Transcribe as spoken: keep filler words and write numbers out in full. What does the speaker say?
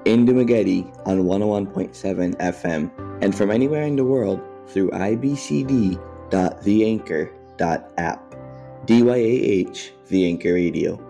in Dumaguete on one oh one point seven F M, and from anywhere in the world through i b c d dot the anchor dot app. D Y A H, The Anchor Radio.